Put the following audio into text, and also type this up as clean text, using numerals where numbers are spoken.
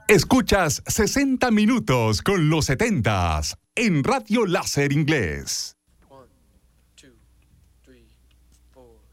Escuchas 60 minutos con los 70s en Radio Láser Inglés. 1, 2, 3, 4.